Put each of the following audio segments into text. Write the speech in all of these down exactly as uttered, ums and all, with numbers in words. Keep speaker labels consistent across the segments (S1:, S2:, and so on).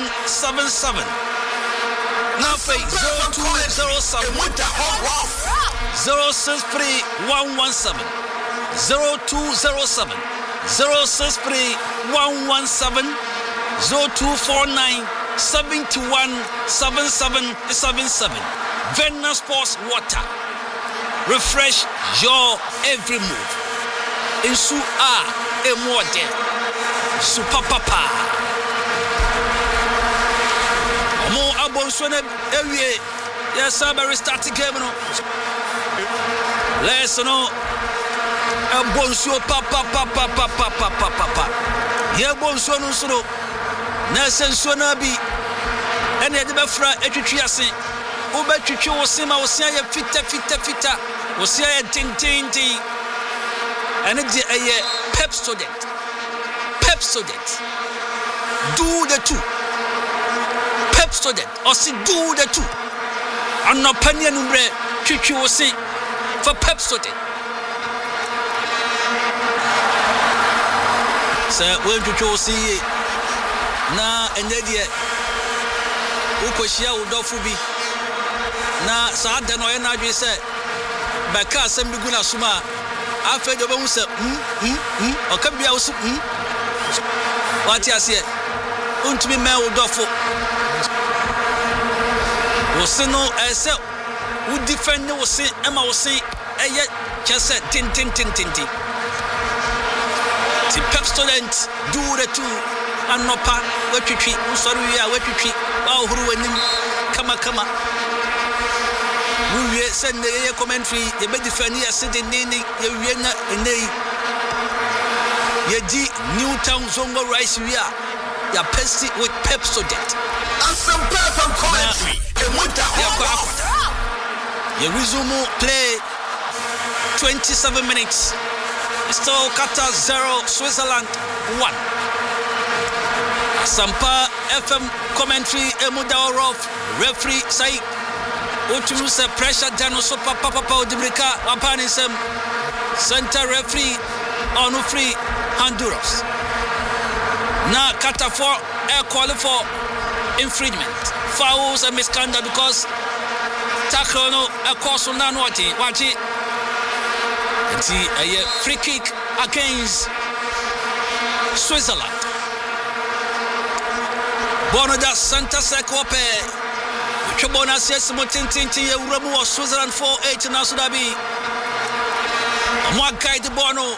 S1: seven seven. Now pay zero two zero seven zero six three one one seven zero two zero seven zero six three one one seven zero two four nine seven one seven seven seven seven. Venna Sports Water. Refresh your every move. Insu a emode. Super papa. Omo abonso na ewie. Yes, I better start the game no. Let's no. Abonso papa papa papa papa papa. Ye abonso no so. Na senso na bi. Ene de be fra etwitwi ase. Ubetwitwi wo se ma wo se ya fita fita fita. Wo se ya tin tin tin. Ene de eye pep student. Pep student. Do the two. Pep student. Or see do the two. And no panya numbre twitwi wo se for pep student. So when twitwi wo se na ene de ukoshia udofo bi na saa de no ye na adwe se beka asem bi guna suma afa de obehu se hm hm oka bia wo su hm wati ase untumi me udofo wo se no ese wo defend wo se ema wo se eye chese tin tin tin tin tin ti pep student do the two anopa wetwitwi usori wi a wetwitwi wa ohuru wanim kama kama we send the commentary ye be defend ye sitting nini ye wie na enei ye di Newtown Zongo Rice wi a ya pesti with pep student
S2: and some perfect commentary e muta
S1: ye resume play twenty-seven minutes. Still Qatar zero Switzerland one. Sampa F M commentary Emuda Orof referee say Utumuse pressure Dano so papa papa Odibrika Wapanisem center referee on free Honduras. Now Qatar for air call for infringement, fouls and misconduct because tackle no a course on Nanwati Wati. See a free kick against Switzerland. Bonoda Santa Sekope. Chobona says Motintinti Uramu of Switzerland four eight in Asudabi. More guide the Bono.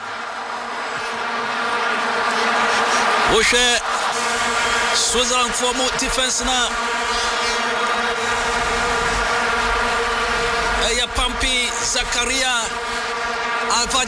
S1: Oshe Switzerland for more defense now. Aya Pampi Zakaria Alpha